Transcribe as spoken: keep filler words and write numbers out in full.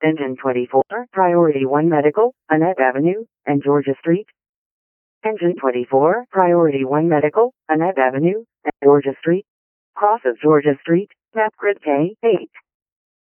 Engine twenty-four, Priority one Medical, Annette Avenue, and Georgia Street. Engine twenty-four, Priority one Medical, Annette Avenue, and Georgia Street. Crosses Georgia Street, map grid K eight.